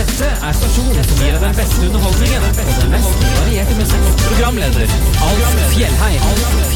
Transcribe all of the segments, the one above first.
Dette stasjonen som gir deg den beste underholdningen og den mest varierte musikk. Programleder Alf Fjellheim.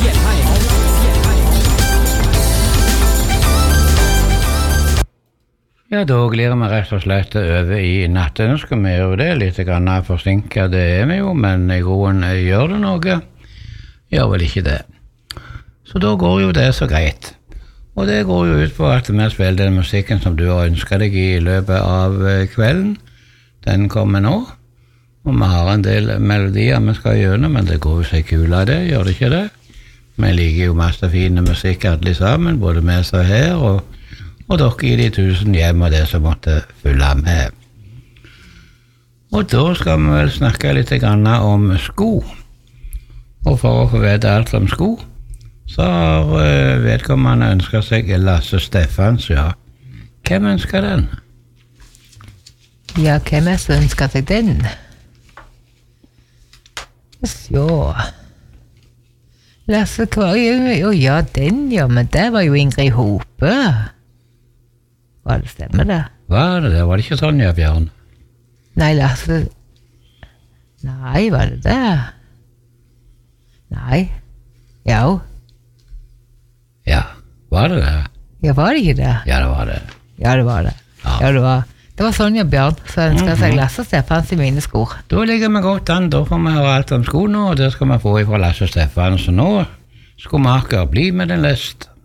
Ja, da glir vi rett og slett over i natten. Nå skal vi gjøre det litt grann forsinket, det vi jo, men i grunnen gjør det noe. Gjør vel ikke det. Så da går jo det så greit. Og det går jo ut på at vi spiller den musikken som du har ønsket deg i løpet av kvelden. Den kommer nå. Og vi har en del melodier vi skal gjøre, men det går jo seg kula det, gjør det ikke det? Vi liker jo masse fine musikk alle sammen, både vi som her, og dere i de 1000 hjem og det som måtte følge med. Og da skal vi vel snakke litt grann om sko. Og for å få vite alt om sko, så har vedkommende ønsket seg Lasse Steffans, ja. Hvem ønsker den? Ja, hvem som ønsker seg den? Så Lasse Kvarje, ja, den, ja, men det var jo Ingrid Hope. Hva det stemmer det? Var det? Var det ikke Sonja Bjørn? Nei, Lasse... Nei, var det det? Nei. Ja. Ja, var det det? Ja, var det ikke det? Ja, det var det. Ja, det var det. Ja. Ja, det var. Det var Sonja Bjørn som ønsket seg Lasse Steffans i mine skor. Da ligger vi godt an, da får vi høre alt om sko nå, og det skal vi få ifra Lasse Steffans. Så nå, skomaker, bli med den lest.